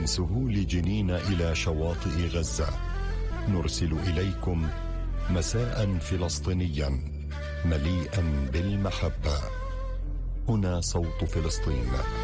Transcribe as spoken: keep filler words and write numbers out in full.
من سهول جنين إلى شواطئ غزة، نرسل إليكم مساء فلسطينيا مليئا بالمحبة. هنا صوت فلسطين.